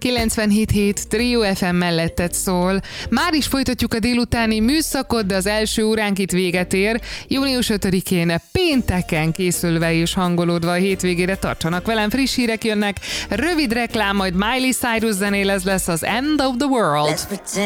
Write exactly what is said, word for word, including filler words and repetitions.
kilencvenhét hét Trio ef em melletted szól. Már is folytatjuk a délutáni műszakot, de az első óránk itt véget ér. június ötödikén pénteken készülve és hangolódva a hétvégére tartsanak velem, friss hírek jönnek, rövid reklám, majd Miley Cyrus zenél, ez lesz az End of the World.